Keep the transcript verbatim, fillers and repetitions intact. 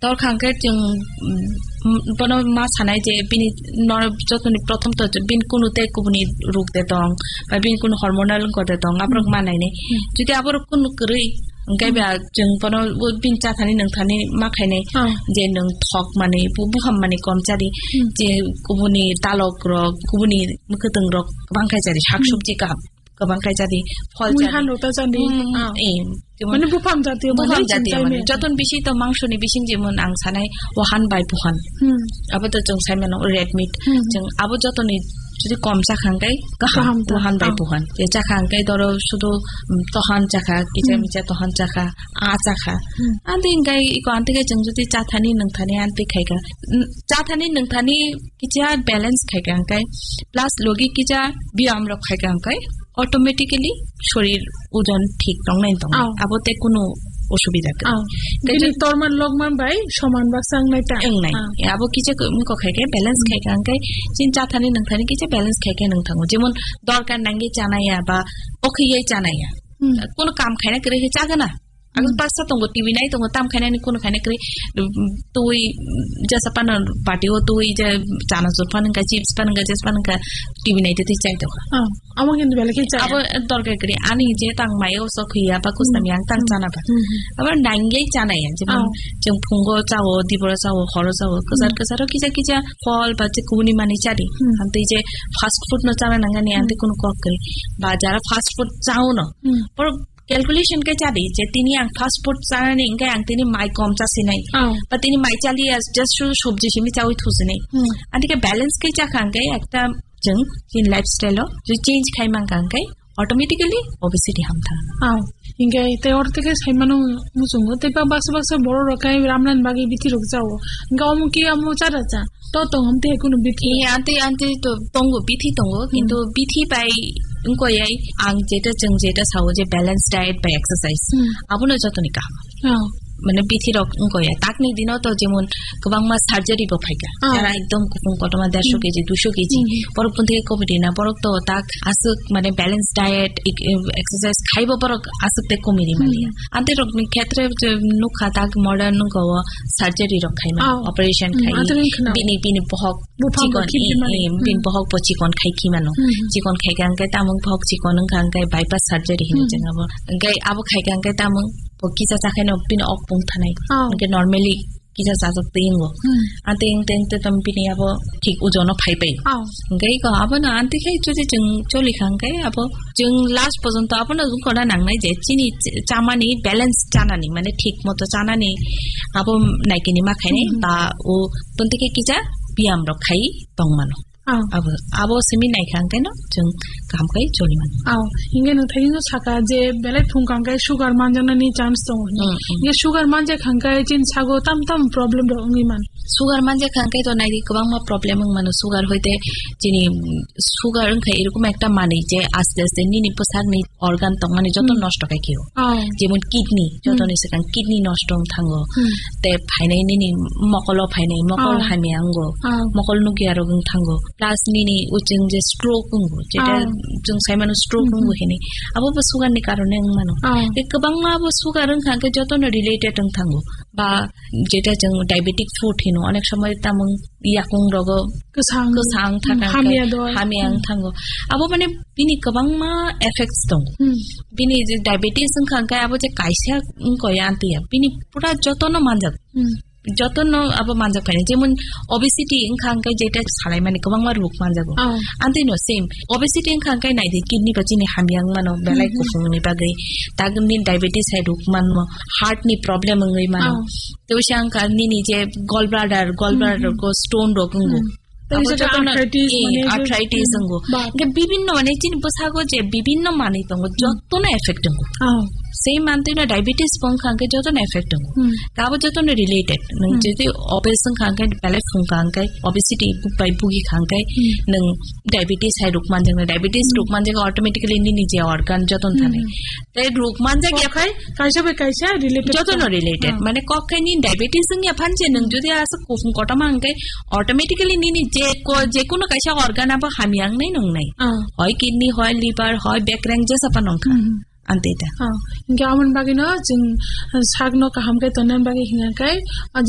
তোর খাঙ্কে जों বন মা সানাই যে বিনি যতনি প্রথম তো বিন কোনতে কুবনি রোগ দে দং বা বিন কোন হরমোনাল গদে দং আব্রক মানাইনে যদি আবার কোন করি ओंखाय बा जों पनो बिन चाथानि नोंथानि माखायने जे नों थक माने बुहाम माने कमचारि जे गुबुनि तालक रक गुबुनि मोखोदों रक बांखायजारि शाक सब्जि गाब गोबांखायजारि फल जारि ए মানে বুফাম জাতীয় বুফাম জাতীয় মানে যতন বেশি তো মাংসনি বেশি যেমন আং সানাই ওহান বাই বুহান আবো তো जों साइमानो रेड मीट जों आबो जतनि যদি কম চাখাঙ্গাই গাহাম তহান বাই বুহান যে চাখাঙ্গাই ধরো শুধু তহান চাখা কিচা মিচা তহান চাখা আ চাখা আন্তে গাই ইকো আন্তে গাই जों যদি চাথানি নংথানি আন্তে খাইগা চাথানি নংথানি কিচা ব্যালেন্স খাইগা আঙ্কাই প্লাস লগি কিচা ব্যায়াম রক খাইগা আঙ্কাই অটোমেটিক্যালি শরীর ওজন ঠিক দং নাই দং আবতে কোনো অসুবিধা কিন্তু তরমান লগমান বাই সমান বা সাংনাইতা এং নাই আবো কিছে মুকো খাইকে ব্যালেন্স খাইকে আঙ্কাই চিন চাথানি নংথানি কিছে ব্যালেন্স খাইকে নংথাঙ্গো যেমন দরকার নাঙ্গি চানাইয়া বা ওখিয়াই চানাইয়া কোনো কাম খাইনা করে চাগনা agus pasta tongo tv nai tongo tam khaina ni kono khaina kri toi jasa pana party ho toi je chana jor pan ka chips pan ka jes pan ka tv nai te chai to ah amo kintu bele ke chai abo dorkar kri ani je tang mai o so khiya ba kusam yang tang chana ba abar nangai chana ya je jeng phungo chawo dibora chawo horo chawo kasar kasar kija kija fol ba je kuni mani chari ante je fast food no chana nangani ante kono kok kri ba jara fast food chao no por calculation কে চাবি যে তিনি আং fast food চানানি Inkai আং তিনি মাই কম চাসি নাই বা তিনি মাই চালি জাস্ট শুধু সবজি সিমি চাউই থুসি নাই আন্টিকে ব্যালেন্স কে চা খাঙ্গাই একটা जों जिन लाइफस्टाइल जो चेंज खाइ मांगांगाय ऑटोमेटिकली ओबेसिटी हमथा आ इंगे ते औरते साइमानो मुसुंगो ते बा बास बास बड़ो रखाय रामनान बागी बिथि रक जाओ गावमु कि आमु चाराचा तो तो हमते कुनु बिथि आंते आंते तो तंगो बिथि तंगो किंतु बिथि बाय उनको याय आं जेटा जों जेटा सावो जे बैलेंस डाइट बाय एक्सरसाइज आबुनो जतनि का हां মানে বিথি রক কয়া তাকনি দিনও তো যেমন গোবাং মা সার্জারি বো ফাইকা যারা একদম কুকুং কতমা দেড়শো কেজি দুশো কেজি পরপন থেকে কমিটি না পরক তো তাক আসুক মানে ব্যালেন্স ডায়েট এক্সারসাইজ খাইব পরক আসুকতে কমিরি মালিয়া আন্তে রক ক্ষেত্রে নুখা তাক মডার্ন গো সার্জারি রক খাই মা অপারেশন খাই বিনি বিনি বহক চিকন বিন বহক প চিকন খাই কি মানো চিকন খাই গাঙ্গাই তামং বহক চিকন গাঙ্গাই বাইপাস সার্জারি হিনে জঙ্গাবো গাই আবো খাই গাঙ্গাই তামং किसा चाखानो पिन अक पुं थानाय के नर्मली किसा चाजक तेंगो आते तें ते तम पिनि अब ठीक उजनो फाइबाय गै ग अब न आन्ते खाइ जुदि जों चलि खांगाय अब जों लास्ट पर्यन्त अब न जुखडा नांनाय जे चिनि चामानि बैलेंस चानानि माने ठीक मतो चानानि अब नाइकेनि माखायने बा ओ तन्तेके किसा बियाम र खाइ तंगमानो अब अब सिमी नाइ खांगाय न जों कामकाय चलिमान आ हिंगे न थाइनो साका जे बेले थुं खांगाय सुगार मानजानानि चान्स दं ये सुगार मानजे खांगाय जिन सागो ताम ताम प्रॉब्लम दं मान सुगार मानजे खांगाय तो नाइ गोबां मा प्रॉब्लेम मानो सुगार হইতে जिनि सुगार खाय এরকম একটা মানে যে আস্তে আস্তে নিনি প্রসারনি অর্গান তো মানে যত নষ্ট হয় কিও যেমন কিডনি যত নিছে কান কিডনি নষ্ট থাঙ্গো তে ফাইনাই নিনি মকল ফাইনাই মকল হামিয়াঙ্গো মকল নুকি আর থাঙ্গো প্লাস নিনি উচিং যে স্ট্রোক উঙ্গো যেটা जों साइमानो स्ट्रोक उंगो हेने अब बो सुगार नि कारणे मानो ए गोबां मा बो सुगार खांगे जतन रिलेटेड थांगो बा जेटा जों डायबिटिक फुड हेनो अनेक समय तामं याकुं रग गोसां गोसां थाका हामियां थांगो अब माने बिनि गोबां मा इफेक्ट्स दं बिनि जे डायबिटिस खांगे अब जे काइसा उंको यान्तिया बिनि पुरा जतन मानजाब যতন अब मानजा फाइने जेमन ओबेसिटी खांगाय जेटा सालाय माने गोबां मा रोग मानजागो आन्ते नो सेम ओबेसिटी खांगाय नाइदे किडनी बचिनि हामियां मानो बेलाय कुफुंनि बागै तागनि डायबिटिस है रोग मानो हार्ट नि प्रॉब्लम ngै मानो तोसां कानि नि जे गॉल ब्लाडर गॉल ब्लाडर को स्टोन रोगंगो आर्थराइटिस संगो के विभिन्न माने चिन बसागो जे विभिन्न माने तंगो जतन एफेक्ट दंगो सेम मानते ना डायबिटिस पंग खांगे जतन एफेक्ट दंगो काबो जतन रिलेटेड नों जेते ओबेसन खांगे बेले फुं खांगे ओबेसिटी बाय बुगी खांगे नों डायबिटिस है रोग मानजों डायबिटिस रोग मानजों ऑटोमेटिकली नि निजे ऑर्गन जतन थाने ते रोग मानजा के खाय कायसा बे कायसा रिलेटेड जतन रिलेटेड माने कखायनि डायबिटिस जों या फानजे नों जदि आस कुफुं कटमा हांगे ऑटोमेटिकली नि नि जे को जे कोनो कायसा ऑर्गन अब हामियां नै नंगनाय হয় কিডনি হয় লিভার হয় ব্যাকরেং যে সাপা নंखा anteita ha gaman bagino jing sagno kaham kai tonan bagi hingakai